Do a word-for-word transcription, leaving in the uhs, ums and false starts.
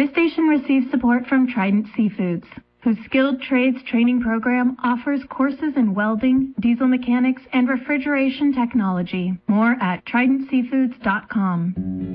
This station receives support from Trident Seafoods, whose skilled trades training program offers courses in welding, diesel mechanics, and refrigeration technology. More at trident seafoods dot com.